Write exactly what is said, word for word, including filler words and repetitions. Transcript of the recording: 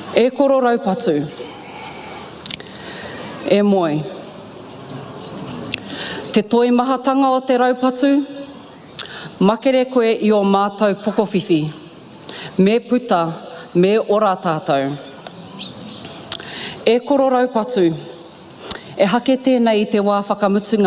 E koro raupatu. E moe. Te toi mahatanga o te raupatu, makere koe i o mātou pokowhiwhi. Me puta, me ora tātou. E koro raupatu. E hake tēnei te wā whakamutunga